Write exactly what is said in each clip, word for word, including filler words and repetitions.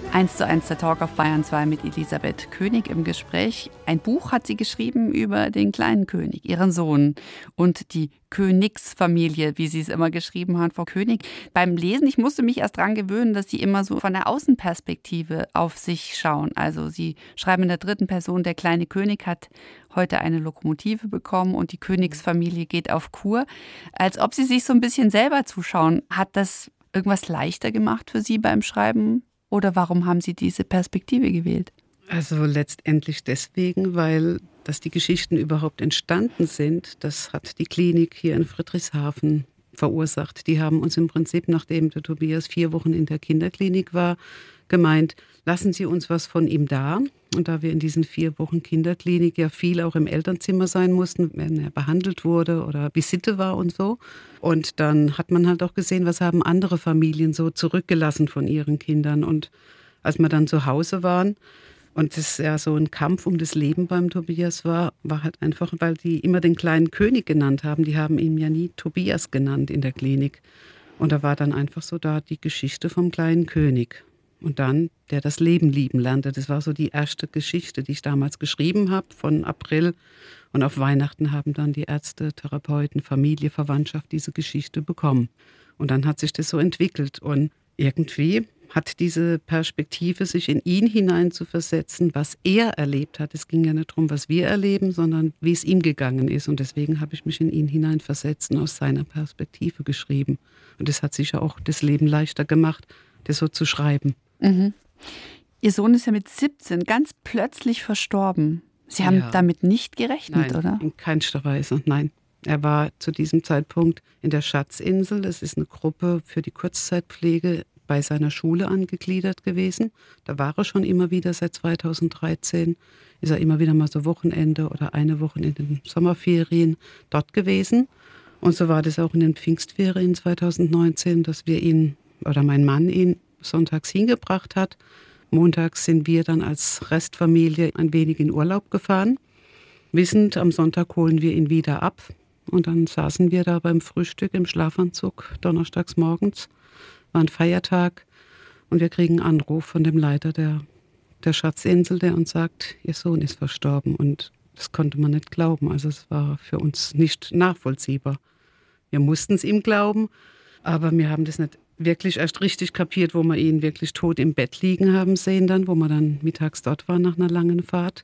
Eins zu eins der Talk auf Bayern zwei mit Elisabeth König im Gespräch. Ein Buch hat sie geschrieben über den kleinen König, ihren Sohn und die Königsfamilie, wie sie es immer geschrieben hat, Frau König. Beim Lesen, ich musste mich erst dran gewöhnen, dass sie immer so von der Außenperspektive auf sich schauen. Also sie schreiben in der dritten Person, der kleine König hat heute eine Lokomotive bekommen und die Königsfamilie geht auf Kur. Als ob sie sich so ein bisschen selber zuschauen. Hat das irgendwas leichter gemacht für Sie beim Schreiben? Oder warum haben Sie diese Perspektive gewählt? Also letztendlich deswegen, weil dass die Geschichten überhaupt entstanden sind, das hat die Klinik hier in Friedrichshafen verursacht. Die haben uns im Prinzip, nachdem der Tobias vier Wochen in der Kinderklinik war, gemeint, lassen Sie uns was von ihm da. Und da wir in diesen vier Wochen Kinderklinik ja viel auch im Elternzimmer sein mussten, wenn er behandelt wurde oder Visite war und so. Und dann hat man halt auch gesehen, was haben andere Familien so zurückgelassen von ihren Kindern. Und als wir dann zu Hause waren und es ja so ein Kampf um das Leben beim Tobias war, war halt einfach, weil die immer den kleinen König genannt haben. Die haben ihn ja nie Tobias genannt in der Klinik. Und da war dann einfach so da die Geschichte vom kleinen König. Und dann, der das Leben lieben lernte. Das war so die erste Geschichte, die ich damals geschrieben habe, von April. Und auf Weihnachten haben dann die Ärzte, Therapeuten, Familie, Verwandtschaft diese Geschichte bekommen. Und dann hat sich das so entwickelt. Und irgendwie hat diese Perspektive, sich in ihn hineinzuversetzen, was er erlebt hat. Es ging ja nicht darum, was wir erleben, sondern wie es ihm gegangen ist. Und deswegen habe ich mich in ihn hineinversetzt und aus seiner Perspektive geschrieben. Und das hat sicher auch das Leben leichter gemacht, das so zu schreiben. Mhm. Ihr Sohn ist ja mit siebzehn ganz plötzlich verstorben. Sie haben Ja. damit nicht gerechnet, Nein, oder? in keinster Weise, nein. Er war zu diesem Zeitpunkt in der Schatzinsel. Das ist eine Gruppe für die Kurzzeitpflege bei seiner Schule angegliedert gewesen. Da war er schon immer wieder seit zweitausenddreizehn. Ist er immer wieder mal so Wochenende oder eine Woche in den Sommerferien dort gewesen. Und so war das auch in den Pfingstferien zweitausendneunzehn, dass wir ihn oder mein Mann ihn sonntags hingebracht hat. Montags sind wir dann als Restfamilie ein wenig in Urlaub gefahren. Wissend, am Sonntag holen wir ihn wieder ab. Und dann saßen wir da beim Frühstück im Schlafanzug, donnerstags morgens. War ein Feiertag. Und wir kriegen einen Anruf von dem Leiter der, der Schatzinsel, der uns sagt, Ihr Sohn ist verstorben. Und das konnte man nicht glauben. Also es war für uns nicht nachvollziehbar. Wir mussten es ihm glauben, aber wir haben das nicht wirklich erst richtig kapiert, wo wir ihn wirklich tot im Bett liegen haben sehen dann, wo wir dann mittags dort waren nach einer langen Fahrt.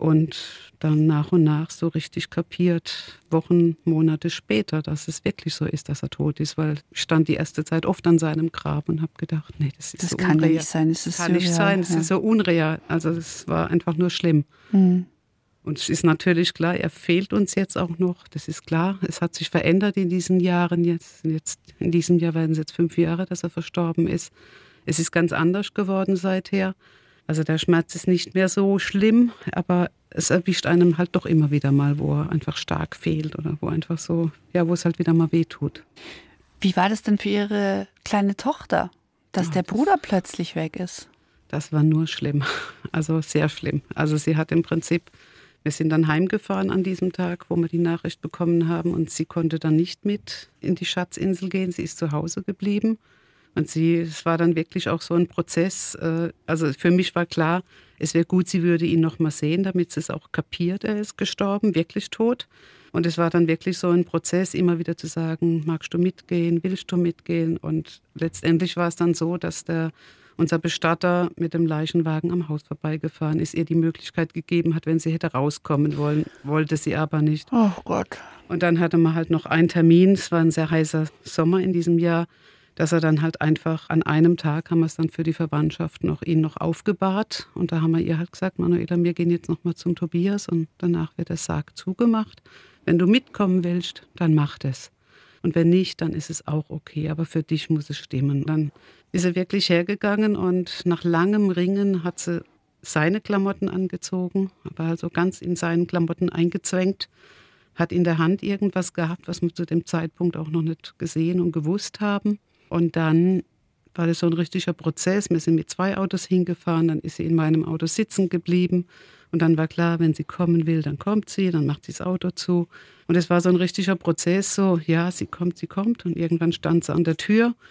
Und dann nach und nach so richtig kapiert, Wochen, Monate später, dass es wirklich so ist, dass er tot ist. Weil ich stand die erste Zeit oft an seinem Grab und habe gedacht, nee, das ist Das so kann ja unreal. nicht sein, es ist Das kann nicht surreal, sein, es ja. ist so unreal. Also es war einfach nur schlimm. Mhm. Und es ist natürlich klar, er fehlt uns jetzt auch noch. Das ist klar. Es hat sich verändert in diesen Jahren. Jetzt, jetzt in diesem Jahr werden es jetzt fünf Jahre, dass er verstorben ist. Es ist ganz anders geworden seither. Also der Schmerz ist nicht mehr so schlimm, aber es erwischt einem halt doch immer wieder mal, wo er einfach stark fehlt oder wo einfach so, ja, wo es halt wieder mal wehtut. Wie war das denn für Ihre kleine Tochter, dass Ja, der das- Bruder plötzlich weg ist? Das war nur schlimm, also sehr schlimm. Also sie hat im Prinzip, wir sind dann heimgefahren an diesem Tag, wo wir die Nachricht bekommen haben und sie konnte dann nicht mit in die Schatzinsel gehen, sie ist zu Hause geblieben. Und sie, es war dann wirklich auch so ein Prozess, äh, also für mich war klar, es wäre gut, sie würde ihn noch mal sehen, damit sie es auch kapiert, er ist gestorben, wirklich tot. Und es war dann wirklich so ein Prozess, immer wieder zu sagen, magst du mitgehen, willst du mitgehen? Und letztendlich war es dann so, dass der unser Bestatter mit dem Leichenwagen am Haus vorbeigefahren ist, ihr die Möglichkeit gegeben hat, wenn sie hätte rauskommen wollen, wollte sie aber nicht. Oh Gott. Und dann hatte man halt noch einen Termin, es war ein sehr heißer Sommer in diesem Jahr, dass er dann halt einfach an einem Tag, haben wir es dann für die Verwandtschaft noch, ihn noch aufgebahrt. Und da haben wir ihr halt gesagt, Manuela, wir gehen jetzt noch mal zum Tobias und danach wird der Sarg zugemacht. Wenn du mitkommen willst, dann mach das. Und wenn nicht, dann ist es auch okay, aber für dich muss es stimmen. Dann ist er wirklich hergegangen und nach langem Ringen hat sie seine Klamotten angezogen, war also ganz in seinen Klamotten eingezwängt, hat in der Hand irgendwas gehabt, was wir zu dem Zeitpunkt auch noch nicht gesehen und gewusst haben. Und dann war das so ein richtiger Prozess. Wir sind mit zwei Autos hingefahren, dann ist sie in meinem Auto sitzen geblieben. Und dann war klar, wenn sie kommen will, dann kommt sie, dann macht sie das Auto zu. Und es war so ein richtiger Prozess, so, ja, sie kommt, sie kommt. Und irgendwann stand sie an der Tür.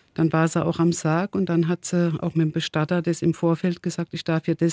Dann war sie auch am Sarg und dann hat sie auch mit dem Bestatter das im Vorfeld gesagt, ich darf ihr das